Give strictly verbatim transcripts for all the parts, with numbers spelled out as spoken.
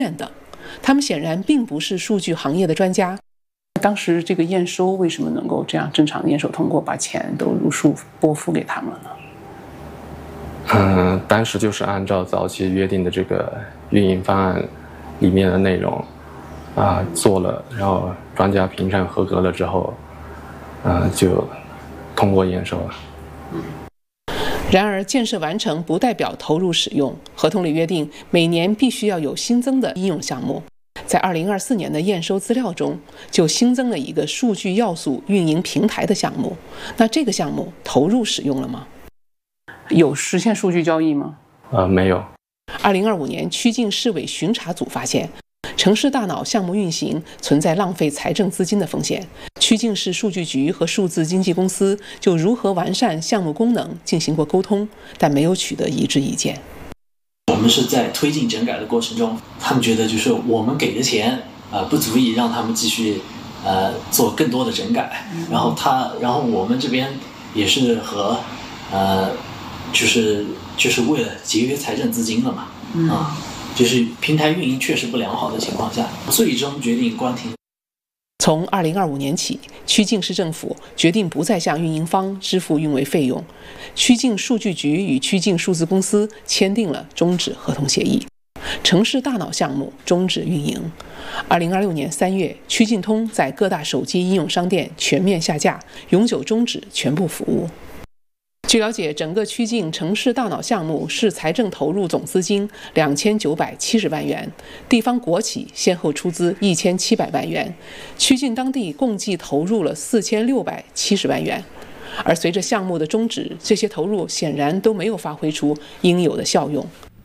的，他们显然并不是数据行业的专家。当时这个验收为什么能够这样正常验收通过，把钱都如数拨付给他们了呢？ 嗯，当时就是按照早期约定的这个运营方案里面的内容啊做了，然后专家评审合格了之后，啊就通过验收了。 然而，建设完成不代表投入使用。合同里约定，每年必须要有新增的应用项目。在二零二四年的验收资料中，就新增了一个数据要素运营平台的项目。那这个项目投入使用了吗？有实现数据交易吗？ 呃，没有。 二零二五年，曲靖市委巡查组发现，城市大脑项目运行存在浪费财政资金的风险。曲靖市数据局和数字经济公司就如何完善项目功能进行过沟通，但没有取得一致意见。 我们是在推进整改的过程中，他们觉得就是我们给的钱呃不足以让他们继续呃做更多的整改，然后他然后我们这边也是和呃就是就是为了节约财政资金了嘛，嗯、啊，就是平台运营确实不良好的情况下，最终决定关停。 从二零二五年起，曲靖市政府决定不再向运营方支付运维费用。曲靖数据局与曲靖数字公司签订了终止合同协议，城市大脑项目终止运营。二零二六年三月，曲靖通在各大手机应用商店全面下架，永久终止全部服务。据了解，整个曲靖城市大脑项目市财政投入总资金两千九百七十万元，地方国企先后出资一千七百万元，曲靖当地共计投入了四千六百七十万元。而随着项目的终止，这些投入显然都没有发挥出应有的效用。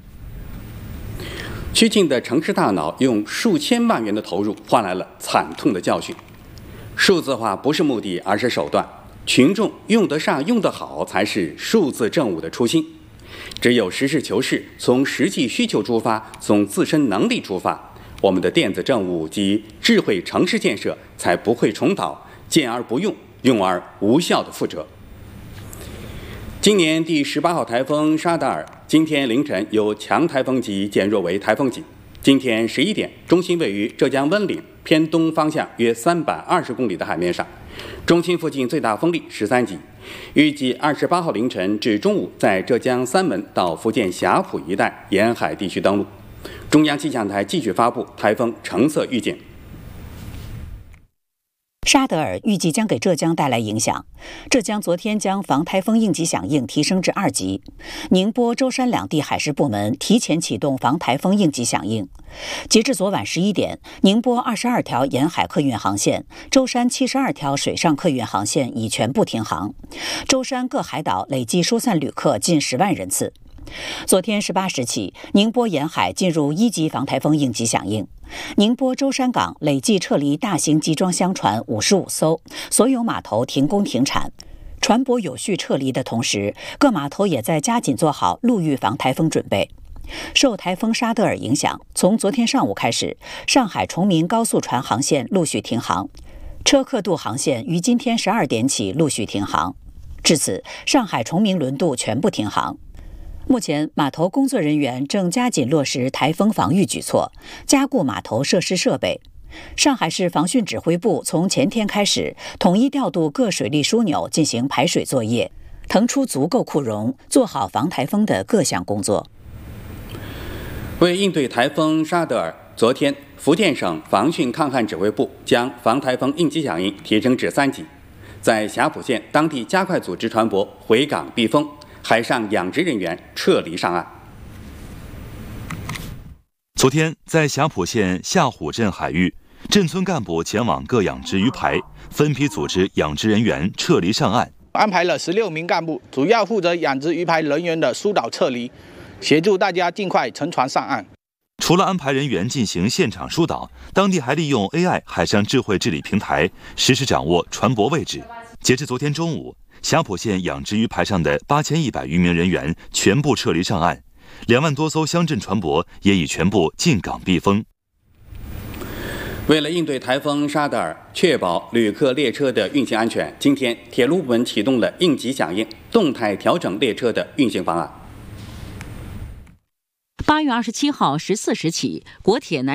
曲靖的城市大脑用数千万元的投入换来了惨痛的教训。数字化不是目的，而是手段。群众用得上、用得好，才是数字政务的初心。只有实事求是，从实际需求出发，从自身能力出发，我们的电子政务及智慧城市建设才不会重蹈见而不用、用而无效的覆辙。今年第十八号台风沙德尔今天凌晨由强台风级减弱为台风级。今天十一点，中心位于浙江温岭偏东方向约三百二十公里的海面上。中心附近最大风力十三级，预计二十八号凌晨至中午在浙江三门到福建霞浦一带沿海地区登陆。中央气象台继续发布台风橙色预警。 沙德尔预计将给浙江带来影响。浙江昨天将防台风应急响应提升至二级，宁波、舟山两地海事部门提前启动防台风应急响应。截至昨晚十一点，宁波二十二条沿海客运航线、舟山七十二条水上客运航线已全部停航，舟山各海岛累计疏散旅客近十万人次。昨天十八时起，宁波沿海进入一级防台风应急响应。宁波舟山港累计撤离大型集装箱船五十五艘，所有码头停工停产。船舶有序撤离的同时，各码头也在加紧做好陆域防台风准备。受台风沙德尔影响，从昨天上午开始，上海崇明高速船航线陆续停航，车客渡航线于今天十二点起陆续停航。至此，上海崇明轮渡全部停航。目前，码头工作人员正加紧落实台风防御举措，加固码头设施设备。上海市防汛指挥部从前天开始，统一调度各水利枢纽进行排水作业，腾出足够库容，做好防台风的各项工作。 为应对台风沙德尔，昨天福建省防汛抗旱指挥部将防台风应急响应提升至三级，在霞浦县当地加快组织船舶回港避风，海上养殖人员撤离上岸。 昨天，在霞浦县下虎镇海域，镇村干部前往各养殖鱼排，分批组织养殖人员撤离上岸。 安排了十六名干部，主要负责养殖鱼排人员的疏导撤离，协助大家尽快乘船上岸。 除了安排人员进行现场疏导，当地还利用 A I 海上智慧治理平台，实时掌握船舶位置。截至昨天中午，霞浦县养殖鱼排上的八千一百余名人员全部撤离上岸，两万多艘乡镇船舶也已全部进港避风。 为了应对台风沙德尔，确保旅客列车的运行安全，今天铁路部门启动了应急响应，动态调整列车的运行方案。 八月二十七号十四时起，国铁南